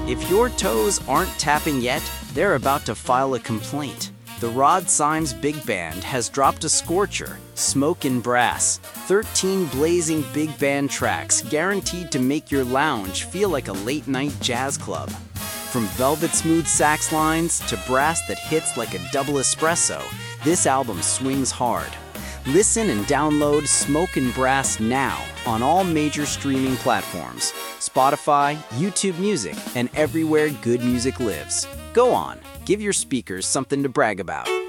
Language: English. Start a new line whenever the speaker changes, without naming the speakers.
If your toes aren't tapping yet, they're about to file a complaint. The Rod Symes Big Band has dropped a scorcher, Smoke and Brass. 13 blazing big band tracks guaranteed to make your lounge feel like a late-night jazz club. From velvet smooth sax lines to brass that hits like a double espresso, this album swings hard. Listen and download Smoke and Brass now on all major streaming platforms, Spotify, YouTube Music, and everywhere good music lives. Go on, give your speakers something to brag about.